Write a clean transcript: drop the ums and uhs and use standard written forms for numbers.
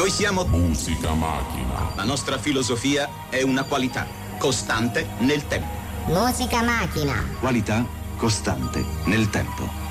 Noi siamo Musica Macchina. La nostra filosofia è una qualità costante nel tempo. Musica Macchina. Qualità costante nel tempo.